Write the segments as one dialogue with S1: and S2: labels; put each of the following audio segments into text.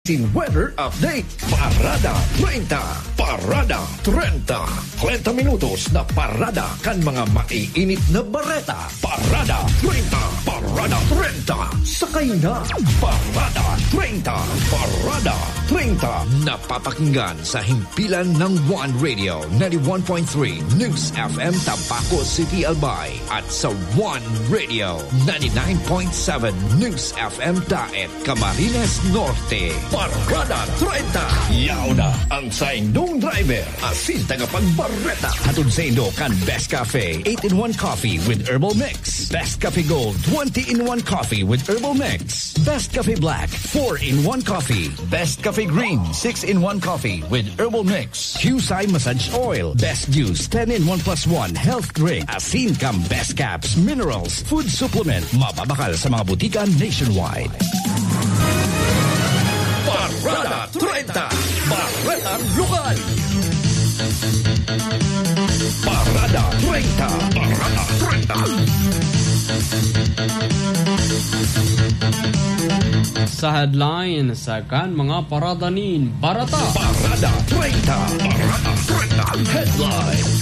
S1: Weather Update. Parada 30. Parada 30. 30 minutos na parada kan mga maiinit na bareta. Parada 30. Parada 30. Sakay na. Parada 30. Parada 30. Napapakinggan sa himpilan ng One Radio 91.3 News FM Tabaco City, Albay at sa One Radio 99.7 News FM Daet, Camarines Norte. Parada 30. Yaw na ang sa inyong driver. Asin tagapagbareta. Hatod sa inyo kan Best Cafe 8-in-1 Coffee with Herbal Mix. Best Cafe Gold 20-in-1 Coffee with Herbal Mix. Best Cafe Black 4-in-1 Coffee. Best Cafe Green 6-in-1 Coffee with Herbal Mix. QSI Massage Oil. Best Juice 10-in-1+1 Health Drink. Asin kam Best Caps Minerals Food Supplement. Mababakal sa mga butika nationwide. Parada 30. Baretang Lokal. Parada 30. Parada
S2: 30. Sa headline, sa kan mga paradanin, barata.
S1: Parada 30. Parada 30. Headlines.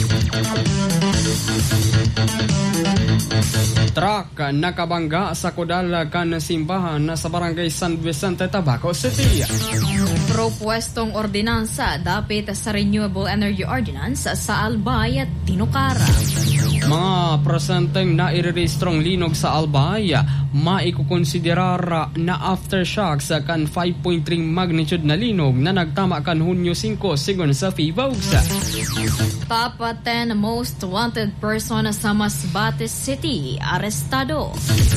S2: Truck nakabangga sa kudal kan simbahan sa barangay San Vicente, Tabaco City.
S3: Propwestong ordinansa dapit sa Renewable Energy Ordinance sa Albay at Tinukara.
S2: Mga presenteng na irerehistrong linog sa Albay, maikukonsiderar na aftershocks kan 5.3 magnitude na linog na nagtama kan Hunyo 5 sigon sa Fivogs.
S3: Top 10 most wanted person sa Masbate City, arestado.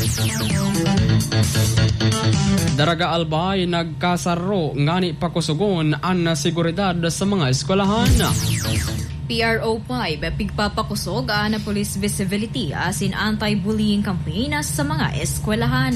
S2: Daraga Albay nagkasaro ngani pakusugon ang seguridad sa mga eskwelahan.
S3: PRO5 pigpapakusog na police visibility asin anti-bullying campaign sa mga eskwelahan.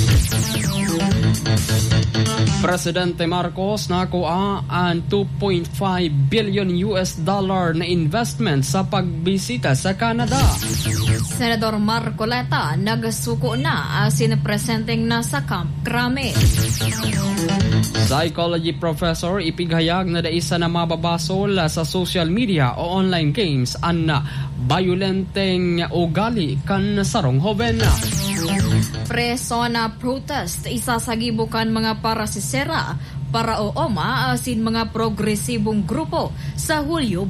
S2: Presidente Marcos nakuha ang $2.5 billion na investment sa pagbisita sa Canada.
S3: Senador Marcoleta nagsuko na asin presenteng na sa Camp Crame.
S2: Psychology professor ipighayag na daisa na mababasol sa social media o online games ang violenteng ugali kan sarong hoben.
S3: Preso na protest isasagibukan mga parasisera para ooma asin mga progresibong grupo sa Hulyo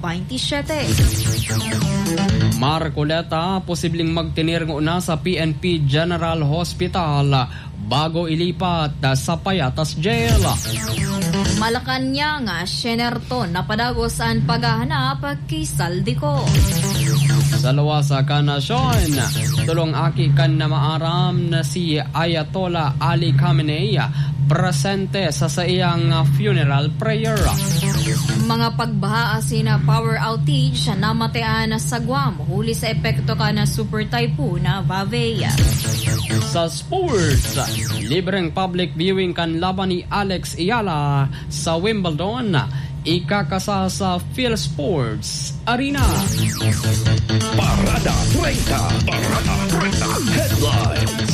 S3: 27.
S2: Marcoleta posibleng magtinirngo na sa PNP General Hospital bago ilipat sa Payatas Jail.
S3: Malacanang Shenerton napadagos ang paghahanap kisaldiko.
S2: Sa luwas sa kanasyon, tulong aki kan na maaram na si Ayatollah Ali Khamenei presente sa iyang funeral prayer.
S3: Mga pagbaha na power outage na namatean sa Guam huli sa epekto ka na super typhoon na Vavea.
S2: Sa sports, libreng public viewing kan laban ni Alex Ayala sa Wimbledon, ikakasa sa PhilSports Arena.
S1: Parada 30. Parada 30. Headlines.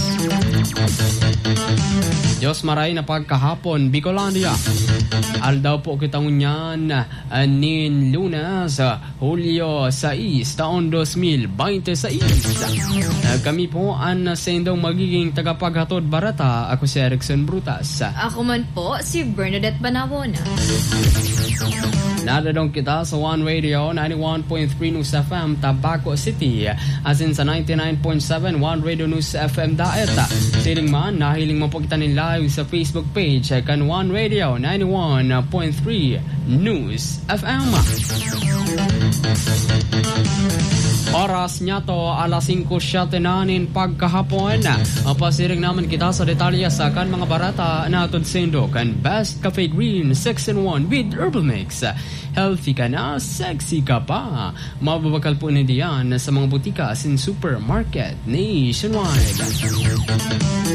S2: Diyos maray na pagkahapon, Bicolandia. Aldaw po kitang unyan nin Lunas, Hulyo 6, taon 2026. Kami po ang sendong magiging tagapaghatod barata. Ako si Erickson Brutas.
S3: Ako man po si Bernadette Banawon.
S2: Nadadong kita sa One Radio 91.3 News FM Tabaco City, as in sa 99.7 One Radio News FM Daet. Siling man, nahiling mo po kita ni live sa Facebook page kan One Radio 91.3 News FM. Oras niya to alas 5:09 pagkahapon. Pasiring naman kita sa detalye sa kan mga barata na tudsendo kan Best Cafe Green 6-in-1 with Herbal Mix. Healthy ka na, sexy ka pa. Mababakal po na diyan sa mga butika in supermarket nationwide.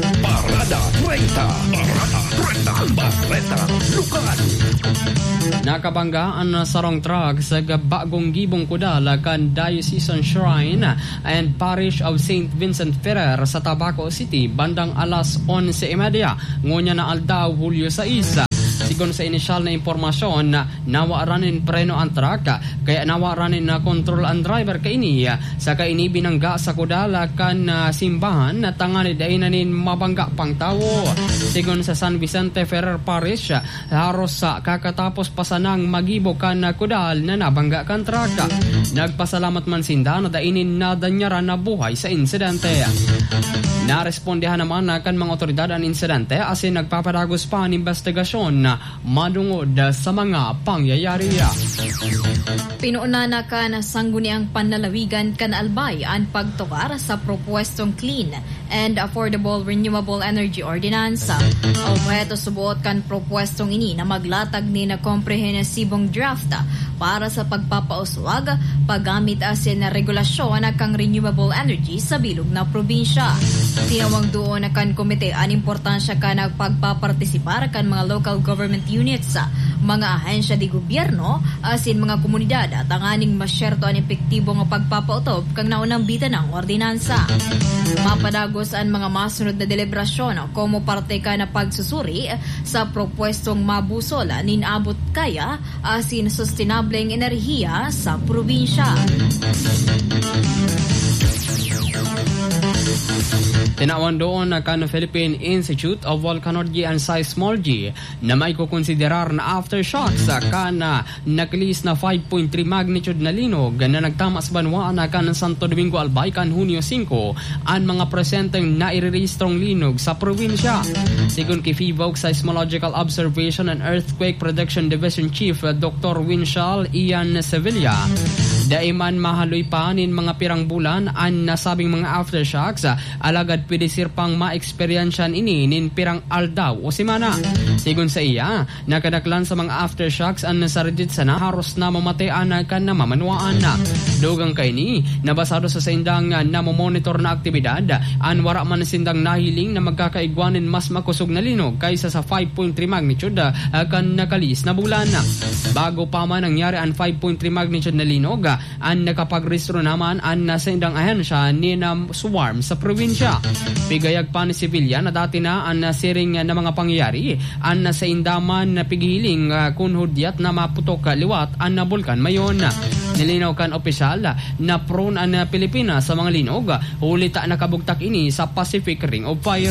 S1: Parada 30. Parada 30. Bareta Lokal.
S2: nakabanggaan na sarong truck sa bagong gibong kudal kan Diocesan Shrine and Parish of St. Vincent Ferrer sa Tabaco City bandang alas 11:30 ngunya na aldaw Hulyo 6. Sigon sa inisyal na impormasyon, nawaranin preno ang truck, kaya nawaranin na control ang driver kaini. Sa kaini binangga sa kudala kan simbahan na tangani dainanin mabangga pang tao. Sigon sa San Vicente Ferrer Parish, haros sa kakatapos pasanang magibo kan kudal na nabangga kan truck. Nagpasalamat man sinda na dainin na danyaran na buhay sa insidente. Narespondehan naman na kan mga otoridad ang insidente asin nagpapadagos pa ang investigasyon na madungod sa mga pangyayari.
S3: Pinuuna na kan sangguniang panlalawigan kan Albay ang pagtukar sa propwestong Clean and Affordable Renewable Energy Ordinance. Objeto subuot kan propwestong ini na maglatag ni na komprehensibong draft para sa pagpapauswag, paggamit asin na regulasyon kang renewable energy sa bilog na probinsya. Tinawag doon na kan komite ang importansya ka na pagpapartisipar kan mga local government units, mga ahensya di gobyerno, asin mga komunidad at ang aning masyerto ang epektibo ng pagpapautob kang naunang bita ng ordinansa. Mapadagos ang mga masunod na deliberasyon komo parte ka na pagsusuri sa propwestong mabusol ninabot kaya asin sustainableng enerhiya sa probinsya.
S2: Tinawan doon na kan Philippine Institute of Volcanology and Seismology na may kukonsiderar na aftershocks kan nakilis na 5.3 magnitude na linog na nagtama sa banwa na kan Santo Domingo Albay kan Hunyo 5 ang mga presenteng nairerehistrong linog sa probinsya. Sigun kay FIVOC Seismological Observation and Earthquake Prediction Division Chief Dr. Winshal Ian Sevilla, daiman mahaloy pa nin mga pirang bulan ang nasabing mga aftershocks alagad pwede sirpang ma-experiensyan ini nin pirang aldaw o simana. Sigun sa iya, nakadaklan sa mga aftershocks ang nasaridit sa naharos na mamatayan kan na mamanwaan na. Dugang kay ni, nabasado sa sindang namomonitor na aktibidad, ang wara man sindang nahiling na magkakaigwanin mas makusog na linog kaysa sa 5.3 magnitude kan nakalis na bulan. Bago pa man nangyari ang 5.3 magnitude na linog, ang nakapagrehistro naman ang nasindang ahensya ni na swarm sa probinsya. Pigayag pa ni Sevilla na dati na ang nasiring na mga pangyayari ang nasa indaman na pigiling kunhudyat na maputok liwat ang na bulkan mayon. Nilinaw kan opisyal na prone ang Pilipinas sa mga linog, hulita nakabugtak ini sa Pacific Ring of Fire.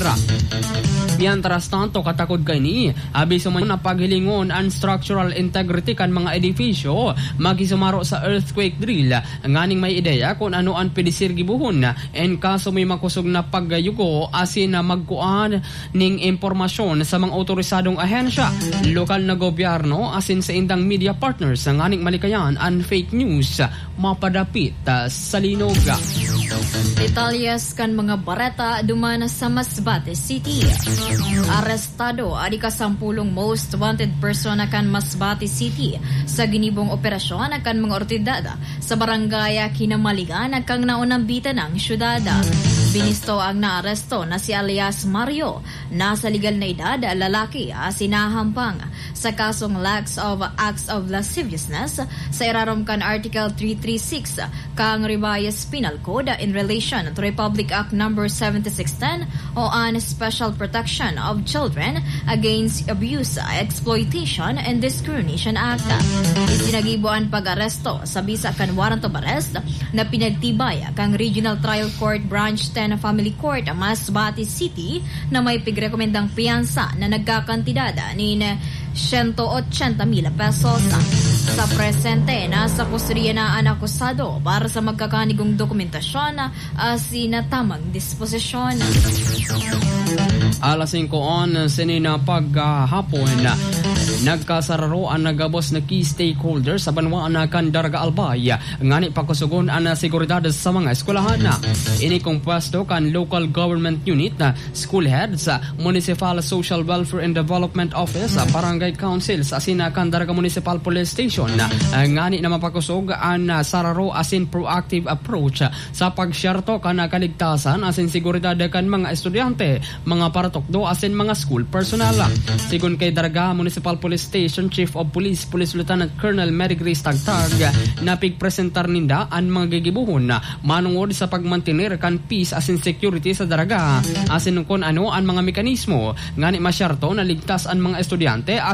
S2: Mientras tanto katakod kay ni abiso man na paghilingon ang structural integrity kan mga edifisyo magisumaro sa earthquake drill nganing may ideya kung ano ang pedisir gibuhon en kaso may makusog na paggayugo asin na magkuan ning impormasyon sa mga otorisadong ahensya, lokal na gobyerno asin sa indang media partners nganing malikayan ang fake news mapadapit sa linog.
S3: Detalyas kan mga bareta dumana sa Masbate City. Arestado adi kasampulong most wanted person kan Masbate City sa ginibong operasyon kan mga otoridad sa barangay Kinamaligan kang naunang bita ng syudad. Binisto ang naaresto na si alias Mario, nasa legal na edad, lalaki, sinahampang sa kasong acts of lasciviousness sa irarom kan Article 336 kang Revised Penal Code in relation to Republic Act No. 7610 o on Special Protection of Children Against Abuse, Exploitation, and Discrimination Act. Isinagibo ang pag-aresto sa bisa kan warrant of arrest na pinagtibay kang Regional Trial Court Branch 10 Family Court Masbate City na may pigrekomendang piyansa na nagkakantidad ni 180,000 pesos. Sa presente, nasa kusuriya na ang akusado para sa magkakanigong dokumentasyon sinatamang disposisyon.
S2: Alas 5 on sinina paghapon nagkasararo ang nagabos na key stakeholders sa banwaan kan Darga Albay ngani pakusugon ang seguridad sa mga eskwelahan. Ini kong pwesto kan local government unit, school heads, municipal social welfare and development office, barangay councils asin kan Darga Municipal Police Station ngani na mapakusog ang sararo asin proactive approach sa pagsyerto kan kaligtasan asin seguridad kan mga estudyante, mga paratokdo asin mga school personnel. Sigun kay Darga Municipal Police Station Chief of Police Lieutenant Colonel Mary Grace Tagtag na pigpresentar ninda ang mga gigibuhon manungod sa pagmantenir kan peace as in security sa daraga asin kung ano ang mga mekanismo ngani masyarto na ligtas ang mga estudyante